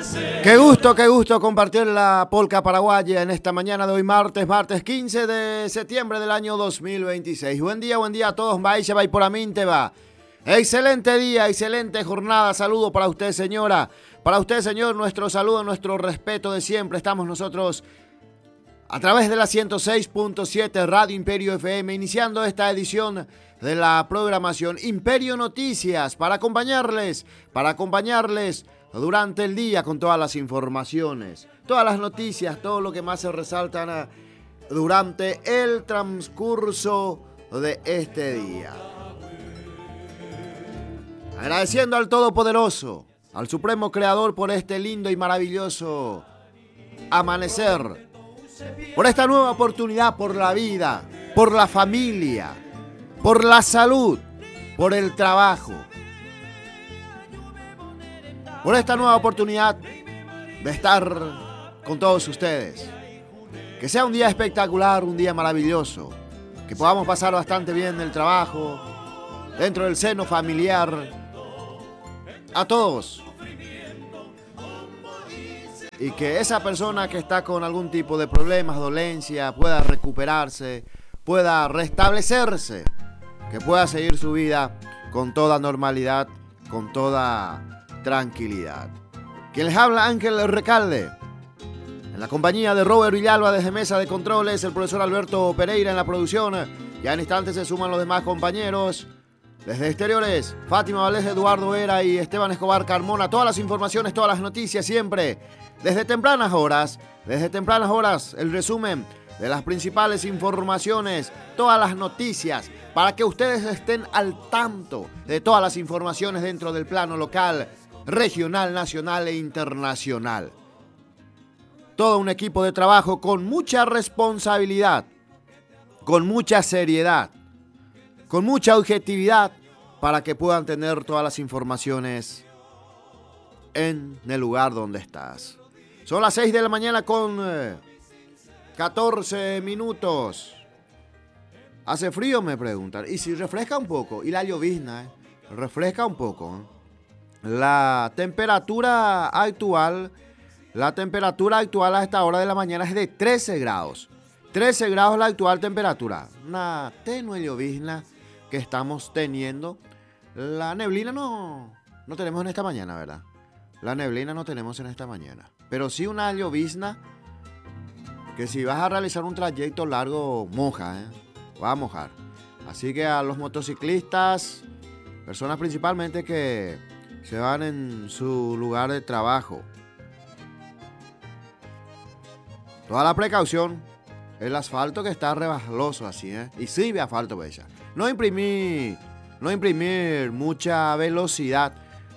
Qué gusto compartir la polca paraguaya en esta mañana de hoy, martes 15 de septiembre del año 2026. Buen día a todos. Vaya, va y por aminte va. Excelente día, excelente jornada. Saludo para usted, señora. Para usted, señor, nuestro saludo, nuestro respeto de siempre. Estamos nosotros a través de la 106.7 Radio Imperio FM, iniciando esta edición de la programación Imperio Noticias para acompañarles durante el día con todas las informaciones, todas las noticias, todo lo que más se resaltan durante el transcurso de este día. Agradeciendo al Todopoderoso, al Supremo Creador por este lindo y maravilloso amanecer, por esta nueva oportunidad, por la vida, por la familia, por la salud, por el trabajo, por esta nueva oportunidad de estar con todos ustedes. Que sea un día espectacular, un día maravilloso, que podamos pasar bastante bien en el trabajo, dentro del seno familiar, a todos. Y que esa persona que está con algún tipo de problemas, dolencia, pueda recuperarse, pueda restablecerse, que pueda seguir su vida con toda normalidad, con toda tranquilidad. Quien les habla, Ángel Recalde, en la compañía de Robert Villalba desde Mesa de Controles, el profesor Alberto Pereira en la producción. Ya en instantes se suman los demás compañeros. Desde exteriores, Fátima Valdés, Eduardo Vera y Esteban Escobar Carmona. Todas las informaciones, todas las noticias siempre. Desde tempranas horas, el resumen de las principales informaciones, todas las noticias, para que ustedes estén al tanto de todas las informaciones dentro del plano local, regional, nacional e internacional. Todo un equipo de trabajo con mucha responsabilidad, con mucha seriedad, con mucha objetividad, para que puedan tener todas las informaciones en el lugar donde estás. Son las 6 de la mañana con 14 minutos. ¿Hace frío? Me preguntan. ¿Y si refresca un poco? Y la llovizna, refresca un poco. La temperatura actual a esta hora de la mañana es de 13 grados. 13 grados la actual temperatura. Una tenue llovizna que estamos teniendo. La neblina no tenemos en esta mañana, ¿verdad? La neblina no tenemos en esta mañana. Pero sí una llovizna que si vas a realizar un trayecto largo, moja, va a mojar. Así que a los motociclistas, personas principalmente que se van en su lugar de trabajo, toda la precaución. El asfalto que está rebaloso así, y sirve asfalto para ella. No imprimir mucha velocidad.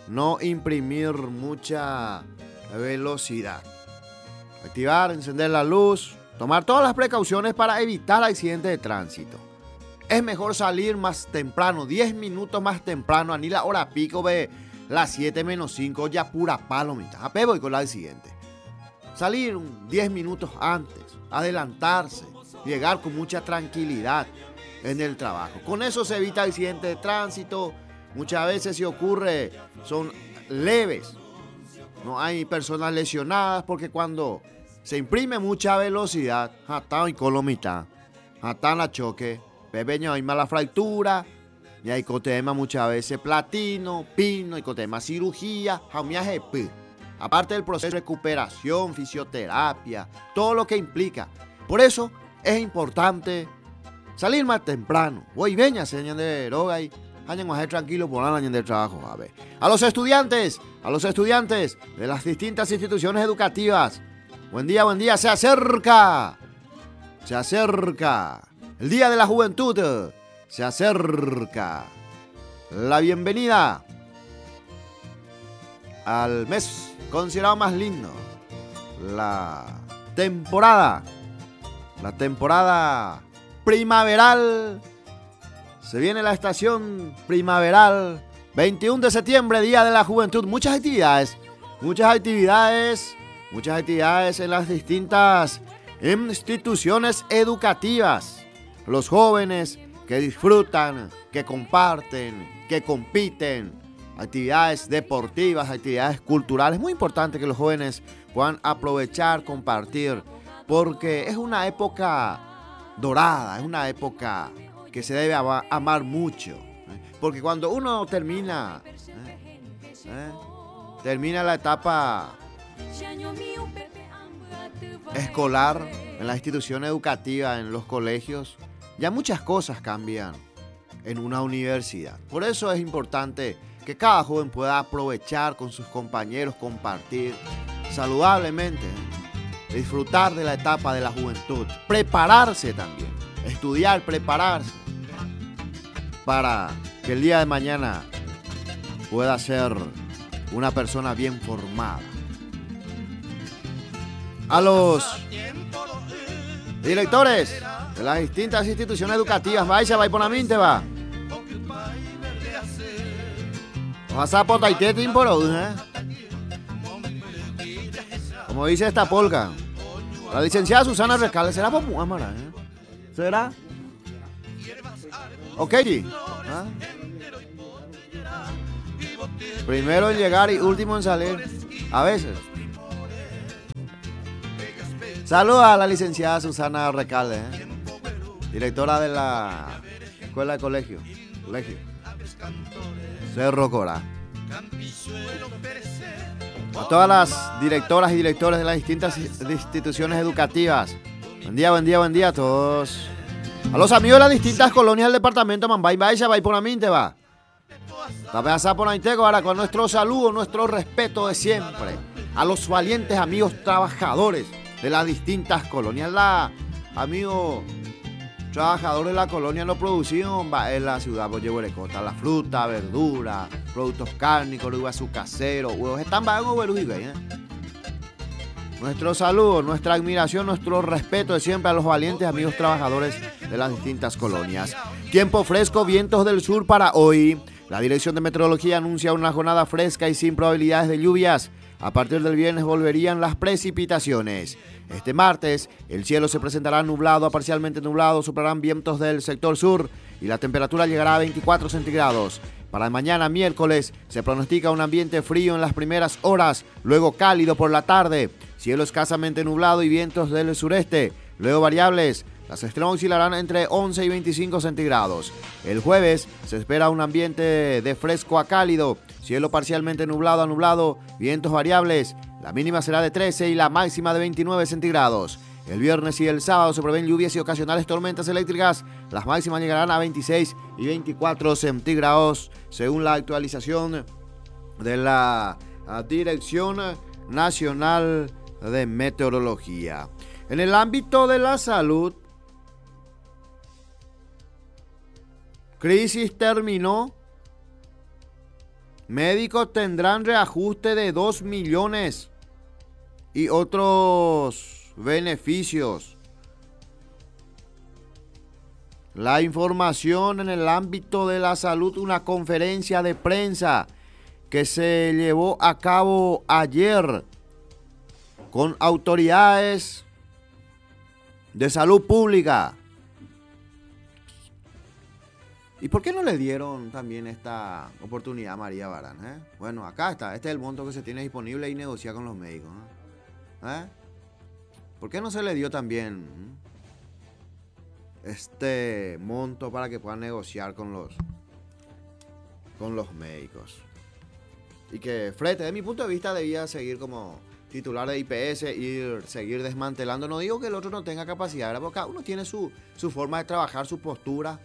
Activar, encender la luz, tomar todas las precauciones para evitar accidentes de tránsito. Es mejor salir más temprano, 10 minutos más temprano, ni la hora pico de las 7 menos 5, ya pura palomita. A voy con la siguiente. Salir 10 minutos antes, adelantarse, llegar con mucha tranquilidad en el trabajo. Con eso se evita accidentes de tránsito. Muchas veces si ocurre, son leves. No hay personas lesionadas porque cuando se imprime mucha velocidad, hasta y colomita, hasta la choque, pequeño hay mala fractura, y hay cotema muchas veces platino, pino, y cotema cirugía, jaumiaje, aparte del proceso de recuperación, fisioterapia, todo lo que implica. Por eso es importante salir más temprano. Voy veña, señor de droga y hayan más tranquilo por la del trabajo. A los estudiantes de las distintas instituciones educativas. Buen día, se acerca el Día de la Juventud, se acerca la bienvenida al mes considerado más lindo, la temporada primaveral. Se viene la estación primaveral, 21 de septiembre, Día de la Juventud. Muchas actividades en las distintas instituciones educativas. Los jóvenes que disfrutan, que comparten, que compiten, actividades deportivas, actividades culturales. Es muy importante que los jóvenes puedan aprovechar, compartir, porque es una época dorada, es una época que se debe amar mucho. Porque cuando uno termina la etapa escolar, en la institución educativa, en los colegios, ya muchas cosas cambian en una universidad. Por eso es importante que cada joven pueda aprovechar con sus compañeros, compartir saludablemente, disfrutar de la etapa de la juventud, prepararse también, estudiar, prepararse, para que el día de mañana pueda ser una persona bien formada. A los directores de las distintas instituciones educativas, va por la mente, va. Vas a potaite timporo, como dice esta polca. La licenciada Susana Recalde, ¿será por Muamara? ¿Será? Ok, ¿ah? Primero en llegar y último en salir. A veces. Saludos a la licenciada Susana Recalde, directora de la Escuela de Colegio Cerro Corá. A todas las directoras y directores de las distintas instituciones educativas. Buen día a todos. A los amigos de las distintas colonias del departamento Mambay, va y por la minte, va. Tapea por Aiteco, ahora con nuestro saludo, nuestro respeto de siempre. A los valientes amigos trabajadores de las distintas colonias. Amigos trabajadores de la colonia no producidos en la ciudad de Huerecota. La fruta, verdura, productos cárnicos, su casero, huevos. Están vagos, Nuestro saludo, nuestra admiración, nuestro respeto de siempre a los valientes amigos trabajadores de las distintas colonias. Tiempo fresco, vientos del sur para hoy. La Dirección de Meteorología anuncia una jornada fresca y sin probabilidades de lluvias. A partir del viernes volverían las precipitaciones. Este martes, el cielo se presentará nublado a parcialmente nublado, soplarán vientos del sector sur y la temperatura llegará a 24 centígrados. Para mañana, miércoles, se pronostica un ambiente frío en las primeras horas, luego cálido por la tarde, cielo escasamente nublado y vientos del sureste, luego variables. Las extremas oscilarán entre 11 y 25 centígrados. El jueves se espera un ambiente de fresco a cálido, cielo parcialmente nublado a nublado, vientos variables. La mínima será de 13 y la máxima de 29 centígrados. El viernes y el sábado se prevén lluvias y ocasionales tormentas eléctricas. Las máximas llegarán a 26 y 24 centígrados, según la actualización de la Dirección Nacional de Meteorología. En el ámbito de la salud, crisis terminó. Médicos tendrán reajuste de 2 millones y otros beneficios. La información en el ámbito de la salud, una conferencia de prensa que se llevó a cabo ayer con autoridades de salud pública. ¿Y por qué no le dieron también esta oportunidad a María Barán? Bueno, acá está. Este es el monto que se tiene disponible y negocia con los médicos. ¿Por qué no se le dio también este monto para que puedan negociar con los médicos? Y que Frete, desde mi punto de vista, debía seguir como titular de IPS y seguir desmantelando. No digo que el otro no tenga capacidad, ¿verdad? Porque cada uno tiene su forma de trabajar, su postura.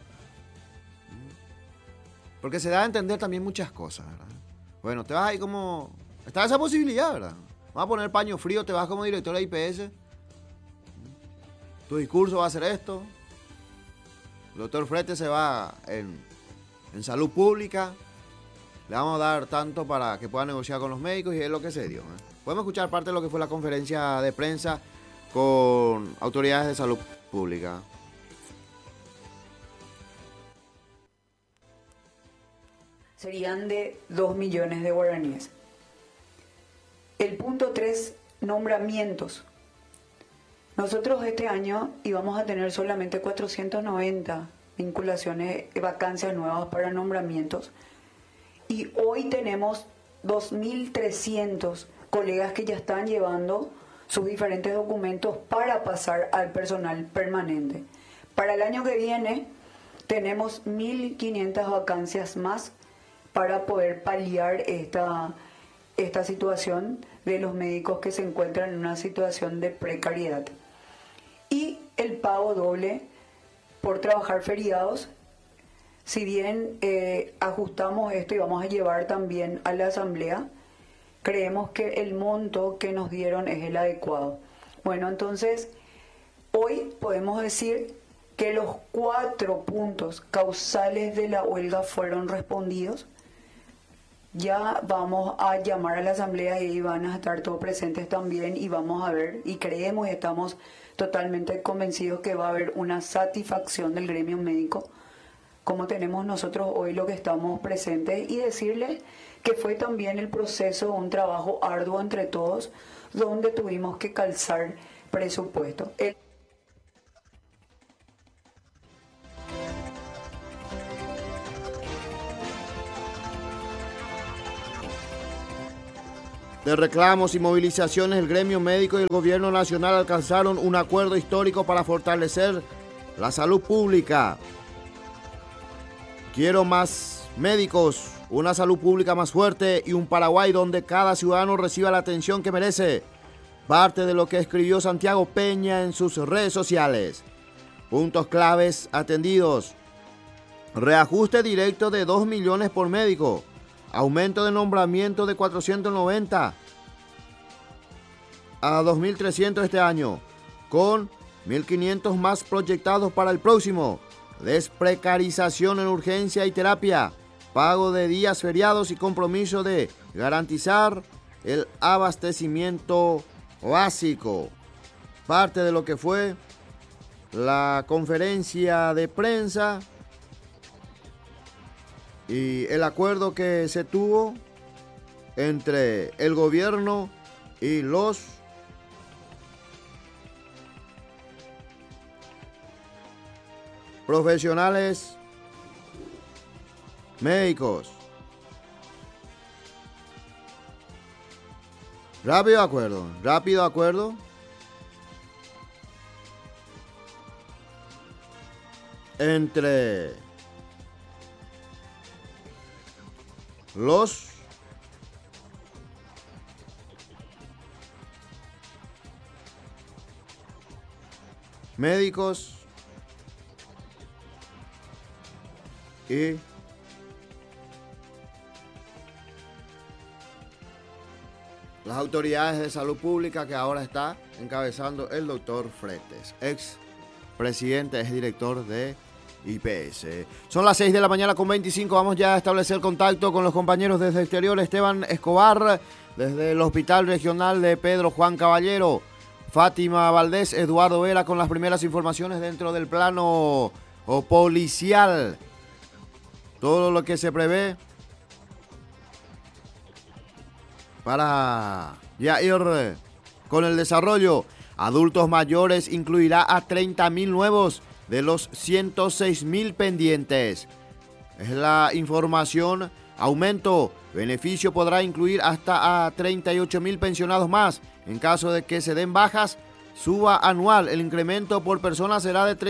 Porque se da a entender también muchas cosas, ¿verdad? Bueno, te vas ahí como... Está esa posibilidad, ¿verdad? Vamos a poner paño frío, te vas como director de IPS. Tu discurso va a ser esto. El doctor Frete se va en salud pública. Le vamos a dar tanto para que pueda negociar con los médicos y es lo que se dio. Podemos escuchar parte de lo que fue la conferencia de prensa con autoridades de salud pública. Serían de 2 millones de guaraníes. El punto 3, nombramientos. Nosotros este año íbamos a tener solamente 490 vinculaciones, vacancias nuevas para nombramientos. y hoy tenemos 2.300 colegas que ya están llevando sus diferentes documentos para pasar al personal permanente. Para el año que viene tenemos 1.500 vacancias más para poder paliar esta situación de los médicos que se encuentran en una situación de precariedad. Y el pago doble por trabajar feriados, si bien ajustamos esto y vamos a llevar también a la asamblea, creemos que el monto que nos dieron es el adecuado. Bueno, entonces, hoy podemos decir que los 4 puntos causales de la huelga fueron respondidos. Ya vamos a llamar a la asamblea y van a estar todos presentes también y vamos a ver, y creemos y estamos totalmente convencidos que va a haber una satisfacción del gremio médico, como tenemos nosotros hoy lo que estamos presentes, y decirles que fue también el proceso, un trabajo arduo entre todos, donde tuvimos que calzar presupuesto. De reclamos y movilizaciones, el gremio médico y el gobierno nacional alcanzaron un acuerdo histórico para fortalecer la salud pública. Quiero más médicos, una salud pública más fuerte y un Paraguay donde cada ciudadano reciba la atención que merece. Parte de lo que escribió Santiago Peña en sus redes sociales. Puntos claves atendidos. Reajuste directo de 2 millones por médico. Aumento de nombramiento de 490 a 2.300 este año, con 1.500 más proyectados para el próximo. Desprecarización en urgencia y terapia, pago de días feriados y compromiso de garantizar el abastecimiento básico. Parte de lo que fue la conferencia de prensa y el acuerdo que se tuvo entre el gobierno y los profesionales médicos. Rápido acuerdo. Entre los médicos y las autoridades de salud pública que ahora está encabezando el doctor Fretes, ex presidente, ex director de IPS. Son las 6 de la mañana con 25. Vamos ya a establecer contacto con los compañeros desde el exterior. Esteban Escobar, desde el Hospital Regional de Pedro Juan Caballero. Fátima Valdés, Eduardo Vera con las primeras informaciones dentro del plano policial. Todo lo que se prevé para ya ir con el desarrollo. Adultos mayores incluirá a 30.000 nuevos de los 106.000 pendientes. Es la información. Aumento. Beneficio podrá incluir hasta a 38.000 pensionados más. En caso de que se den bajas, suba anual. El incremento por persona será de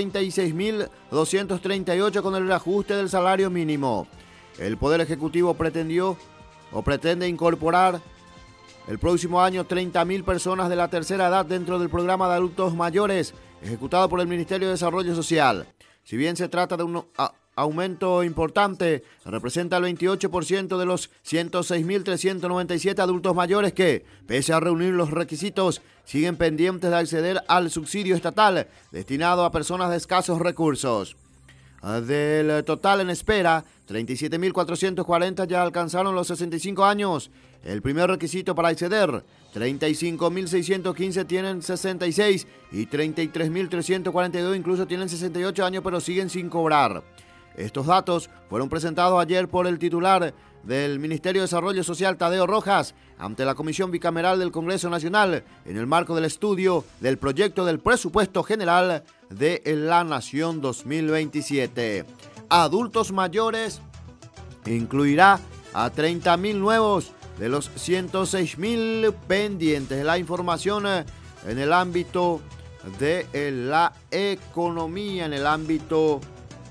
36.238 con el ajuste del salario mínimo. El Poder Ejecutivo pretende incorporar el próximo año 30.000 personas de la tercera edad dentro del programa de adultos mayores ejecutado por el Ministerio de Desarrollo Social. Si bien se trata de un aumento importante, representa el 28% de los 106.397 adultos mayores que, pese a reunir los requisitos, siguen pendientes de acceder al subsidio estatal destinado a personas de escasos recursos. Del total en espera, 37.440 ya alcanzaron los 65 años. El primer requisito para acceder, 35.615 tienen 66 y 33.342 incluso tienen 68 años pero siguen sin cobrar. Estos datos fueron presentados ayer por el titular del Ministerio de Desarrollo Social, Tadeo Rojas, ante la Comisión Bicameral del Congreso Nacional en el marco del estudio del proyecto del Presupuesto General de la Nación 2027. Adultos mayores incluirá a 30.000 nuevos de los 106.000 pendientes. La información en el ámbito de la economía, en el ámbito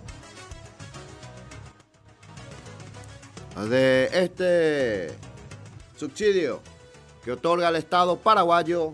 de este subsidio que otorga el Estado paraguayo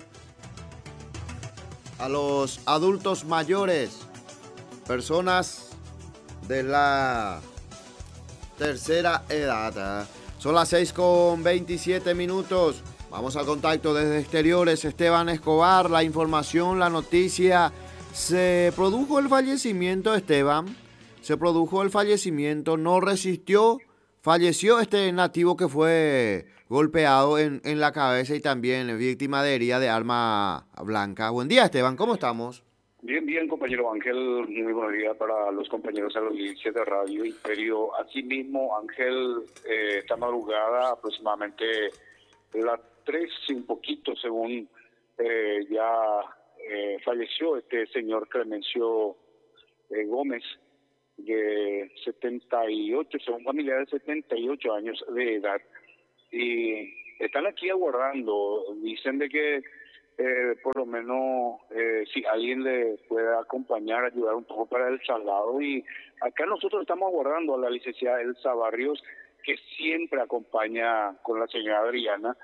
a los adultos mayores, personas de la tercera edad. Son las 6:27. Vamos al contacto desde exteriores. Esteban Escobar, la información, la noticia. Se produjo el fallecimiento, Esteban. Se produjo el fallecimiento, no resistió. Falleció este nativo que fue golpeado en la cabeza y también víctima de herida de arma blanca. Buen día, Esteban, ¿cómo estamos? Bien, bien, compañero Ángel. Muy buenos días para los compañeros de la audiencia de Radio Imperio. Asimismo, Ángel, esta madrugada, aproximadamente las 3 y un poquito, según falleció este señor Clemencio Gómez, de 78, según familiares, de 78 años de edad. Y están aquí aguardando. Dicen de que por lo menos si alguien le puede acompañar, ayudar un poco para el traslado. Y acá nosotros estamos aguardando a la licenciada Elsa Barrios, que siempre acompaña con la señora Adriana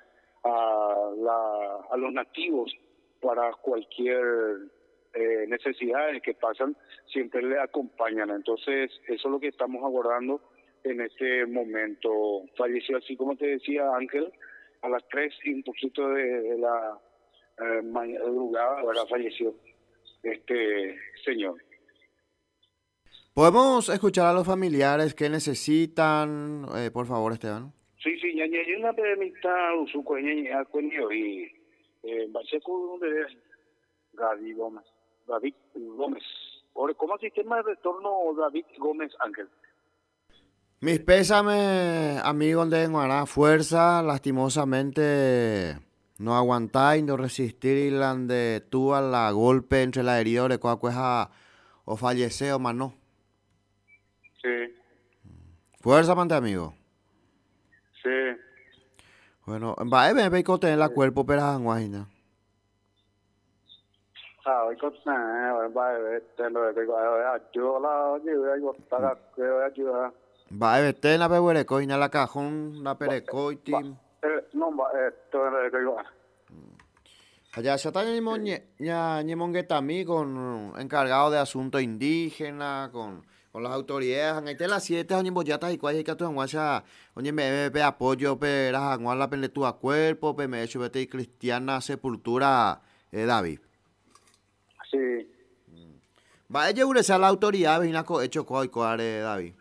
a los nativos para cualquier necesidades que pasan, siempre le acompañan. Entonces, eso es lo que estamos aguardando en este momento. Falleció, así como te decía Ángel, a las 3 y un poquito de la madrugada, ¿verdad? Falleció este señor. ¿Podemos escuchar a los familiares que necesitan? Por favor, Esteban. Sí, hay una permita su cuello y Bacheco de David Gómez. ¿Cómo sistema de retorno David Gómez, Ángel? Mis pésames, amigos de Guará. Fuerza, lastimosamente no aguantáis, no resistir la de tú a la golpe entre la herida de cuacueja o fallecer o más no. Sí. Fuerza, mante amigo. Sí. Bueno, va a ver tener la cuerpo, pero anguajina. Hoy con va a ver Va a ver tener la pehuereco y la cajón, la pereco y tim. No, Allá se está Ñemonguetamí con encargado de asuntos indígenas, con las autoridades. Ahí te las 7 años boyatas y cuál que tu anguacha, oye me apoyo pero anguan la pende tu a cuerpo, me hecho vete cristiana sepultura David. Sí. Va a llegar a la autoridad, vina co hecho coy coare David.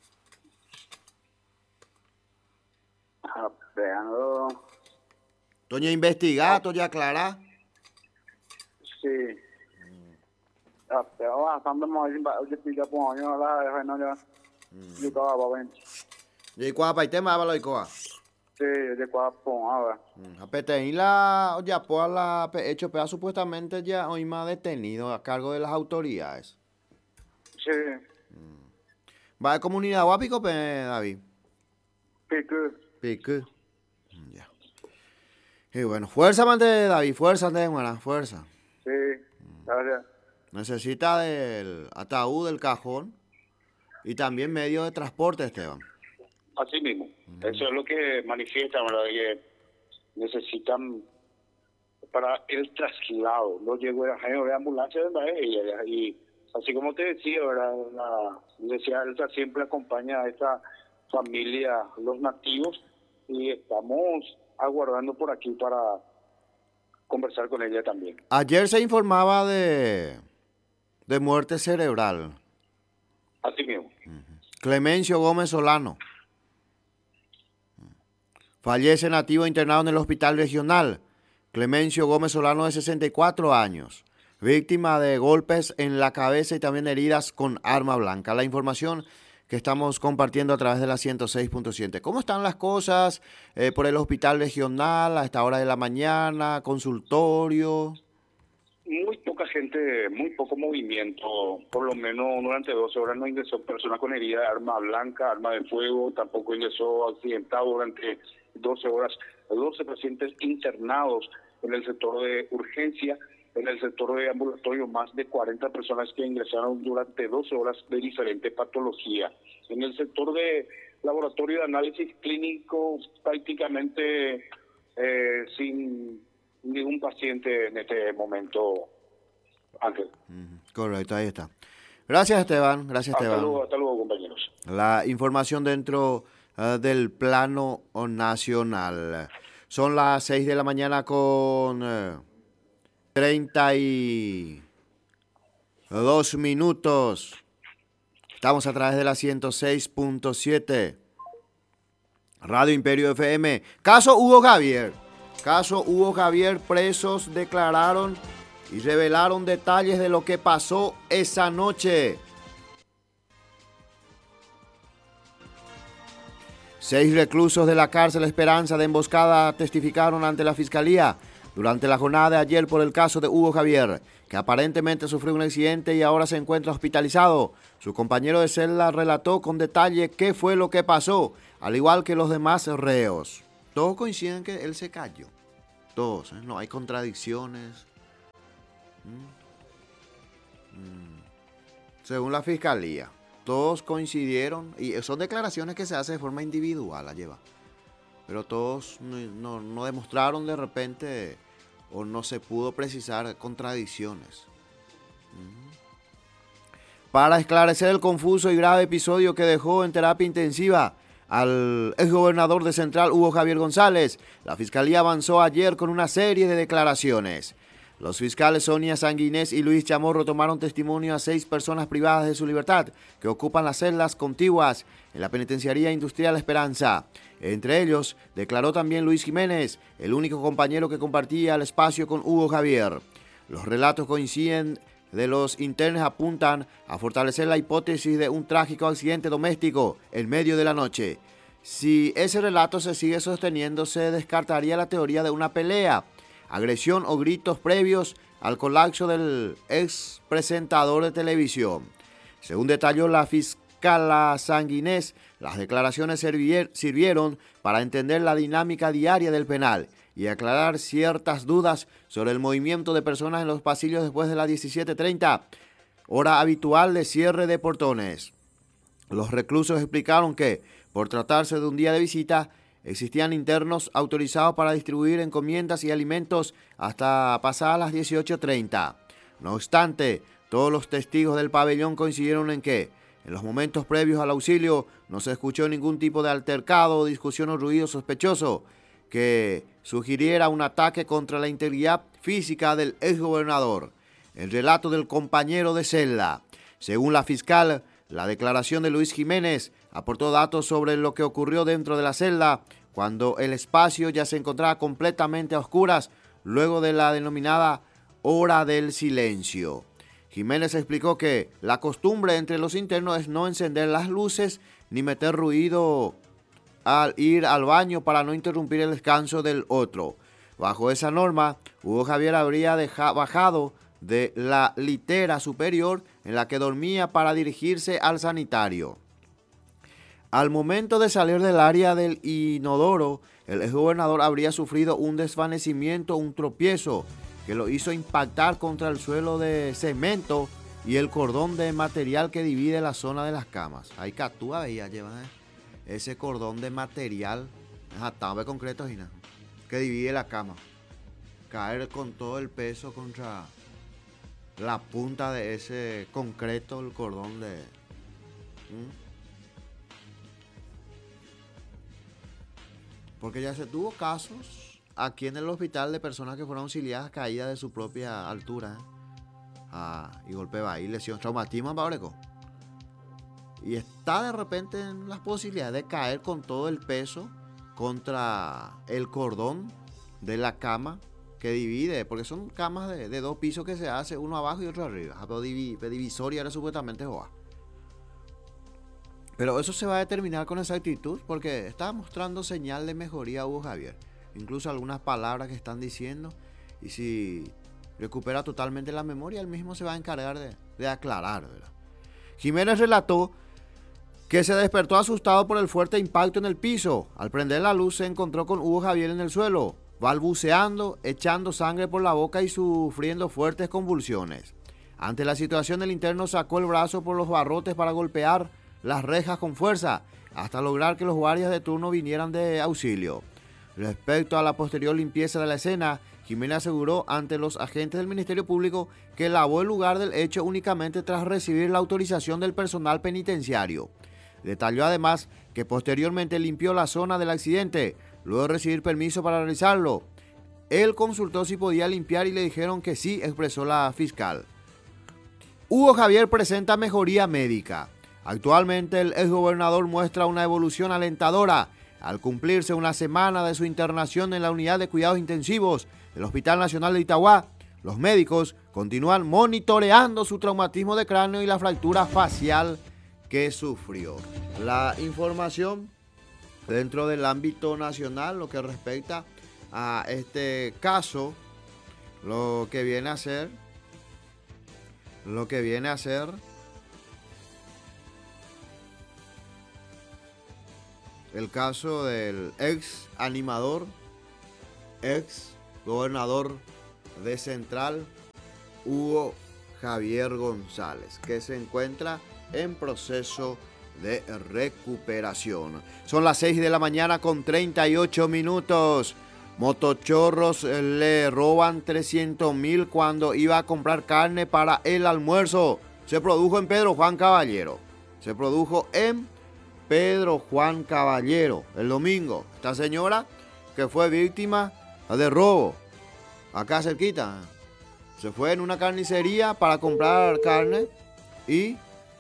Veanlo. Toña investigar, toña aclarar. Sí. Pero bastante más oye pilla por año la no ya. Yo estaba bien. Y cuá pa tema va lo icoa. Sí, de cuá pon ahora. Apete y la ya por la hecho pea supuestamente ya hoy más detenido a cargo de las autoridades. Sí. Va de comunidad guapico David. Pique. Ya. Y bueno, fuerza mante David, fuerza de buena, fuerza. Sí. Gracias. Necesita del ataúd, del cajón y también medio de transporte, Esteban. Así mismo. Eso es lo que manifiestan, ¿verdad? Que necesitan para el traslado. No llegó de ambulancia, ¿verdad? Y así como te decía, ¿verdad? La Iglesia Elsa siempre acompaña a esta familia, los nativos, y estamos aguardando por aquí para conversar con ella también. Ayer se informaba de muerte cerebral. Así mismo. Clemencio Gómez Solano. Fallece nativo internado en el hospital regional. Clemencio Gómez Solano, de 64 años. Víctima de golpes en la cabeza y también heridas con arma blanca. La información que estamos compartiendo a través de la 106.7. ¿Cómo están las cosas por el hospital regional a esta hora de la mañana? ¿Consultorio? Muy poca poca gente, muy poco movimiento, por lo menos durante 12 horas no ingresó persona con herida de arma blanca, arma de fuego, tampoco ingresó accidentado durante 12 horas. 12 pacientes internados en el sector de urgencia, en el sector de ambulatorio, más de 40 personas que ingresaron durante 12 horas de diferente patología. En el sector de laboratorio de análisis clínico, prácticamente sin ningún paciente en este momento, Ángel. Correcto, ahí está. Gracias, Esteban. Gracias, Esteban. Hasta luego, compañeros. La información dentro del plano nacional. Son las 6 de la mañana con 32 minutos. Estamos a través de la 106.7. Radio Imperio FM. Caso Hugo Javier. Caso Hugo Javier, presos declararon y revelaron detalles de lo que pasó esa noche. 6 reclusos de la cárcel Esperanza de Emboscada testificaron ante la Fiscalía durante la jornada de ayer por el caso de Hugo Javier, que aparentemente sufrió un accidente y ahora se encuentra hospitalizado. Su compañero de celda relató con detalle qué fue lo que pasó, al igual que los demás reos. Todos coinciden en que él se cayó. Todos, no hay contradicciones. Según la Fiscalía, todos coincidieron, y son declaraciones que se hacen de forma individual, la lleva. Pero todos no demostraron de repente, o no se pudo precisar contradicciones. Para esclarecer el confuso y grave episodio que dejó en terapia intensiva al exgobernador de Central, Hugo Javier González, la Fiscalía avanzó ayer con una serie de declaraciones. Los fiscales Sonia Sanguinés y Luis Chamorro tomaron testimonio a 6 personas privadas de su libertad que ocupan las celdas contiguas en la Penitenciaría Industrial Esperanza. Entre ellos, declaró también Luis Jiménez, el único compañero que compartía el espacio con Hugo Javier. Los relatos coinciden de los internos apuntan a fortalecer la hipótesis de un trágico accidente doméstico en medio de la noche. Si ese relato se sigue sosteniendo, se descartaría la teoría de una pelea, agresión o gritos previos al colapso del ex presentador de televisión. Según detalló la fiscal Sanguinés, las declaraciones sirvieron para entender la dinámica diaria del penal y aclarar ciertas dudas sobre el movimiento de personas en los pasillos después de las 17:30, hora habitual de cierre de portones. Los reclusos explicaron que, por tratarse de un día de visita, existían internos autorizados para distribuir encomiendas y alimentos hasta pasadas las 18:30. No obstante, todos los testigos del pabellón coincidieron en que, en los momentos previos al auxilio, no se escuchó ningún tipo de altercado, discusión o ruido sospechoso que sugiriera un ataque contra la integridad física del exgobernador. El relato del compañero de celda. Según la fiscal, la declaración de Luis Jiménez aportó datos sobre lo que ocurrió dentro de la celda cuando el espacio ya se encontraba completamente a oscuras luego de la denominada hora del silencio. Jiménez explicó que la costumbre entre los internos es no encender las luces ni meter ruido al ir al baño para no interrumpir el descanso del otro. Bajo esa norma, Hugo Javier habría bajado de la litera superior en la que dormía para dirigirse al sanitario. Al momento de salir del área del inodoro, el exgobernador habría sufrido un desvanecimiento, un tropiezo, que lo hizo impactar contra el suelo de cemento y el cordón de material que divide la zona de las camas. Ahí Catúa veía llevar ese cordón de material, de concreto, que divide la cama. Caer con todo el peso contra la punta de ese concreto, el cordón de... Porque ya se tuvo casos aquí en el hospital de personas que fueron auxiliadas caídas de su propia altura y golpe ahí, lesión, traumatismo, Pabreco. Y está de repente en las posibilidades de caer con todo el peso contra el cordón de la cama que divide, porque son camas de 2 pisos que se hace, uno abajo y otro arriba. Pero divisoria era supuestamente Joa. Pero eso se va a determinar con exactitud porque está mostrando señal de mejoría Hugo Javier. Incluso algunas palabras que están diciendo. Y si recupera totalmente la memoria, él mismo se va a encargar de aclarar, ¿verdad? Jiménez relató que se despertó asustado por el fuerte impacto en el piso. Al prender la luz se encontró con Hugo Javier en el suelo, balbuceando, echando sangre por la boca y sufriendo fuertes convulsiones. Ante la situación, el interno sacó el brazo por los barrotes para golpear las rejas con fuerza, hasta lograr que los guardias de turno vinieran de auxilio. Respecto a la posterior limpieza de la escena, Jiménez aseguró ante los agentes del Ministerio Público que lavó el lugar del hecho únicamente tras recibir la autorización del personal penitenciario. Detalló además que posteriormente limpió la zona del accidente, luego de recibir permiso para realizarlo. Él consultó si podía limpiar y le dijeron que sí, expresó la fiscal. Hugo Javier presenta mejoría médica. Actualmente el exgobernador muestra una evolución alentadora al cumplirse una semana de su internación en la unidad de cuidados intensivos del Hospital Nacional de Itagua. Los médicos continúan monitoreando su traumatismo de cráneo y la fractura facial que sufrió. La información dentro del ámbito nacional, lo que respecta a este caso, lo que viene a ser el caso del ex animador, ex gobernador de Central, Hugo Javier González, que se encuentra en proceso de recuperación. Son las 6 de la mañana con 38 minutos. Motochorros le roban 300.000 cuando iba a comprar carne para el almuerzo. Se produjo en Pedro Juan Caballero. El domingo. Esta señora que fue víctima de robo, acá cerquita, se fue en una carnicería para comprar carne y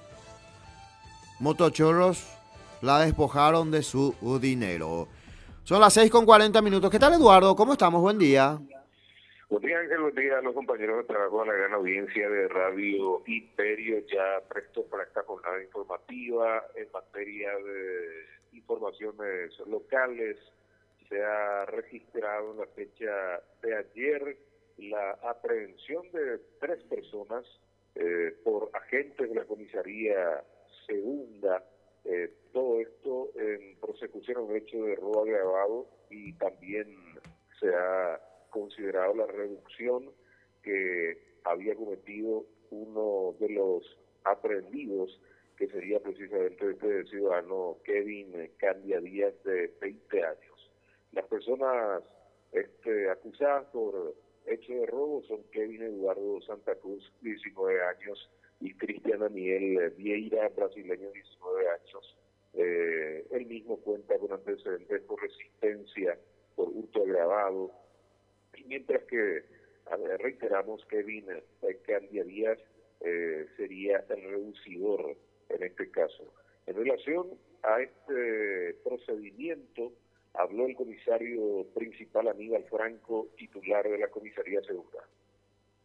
motochorros la despojaron de su dinero. Son las 6 con 40 minutos. ¿Qué tal, Eduardo? ¿Cómo estamos? Buen día. Buen día, Ángel. Buen día a los compañeros de trabajo, a la gran audiencia de Radio Imperio, ya presto para esta jornada informativa en materia de informaciones locales. Se ha registrado en la fecha de ayer la aprehensión de 3 personas por agentes de la comisaría segunda, todo esto en prosecución a un hecho de robo agravado, y también se ha considerado la reducción que había cometido uno de los aprehendidos, que sería precisamente este ciudadano Kevin Candia Díaz, de 20 años. Las personas acusadas por hecho de robo son Kevin Eduardo Santa Cruz, 19 años, y Cristian Daniel Vieira, brasileño, 19 años. Él mismo cuenta con antecedentes por resistencia, por hurto agravado, y mientras que, reiteramos, Kevin Candia Díaz sería el reducidor en este caso. En relación a este procedimiento, habló el comisario principal Aníbal Franco, titular de la comisaría segunda.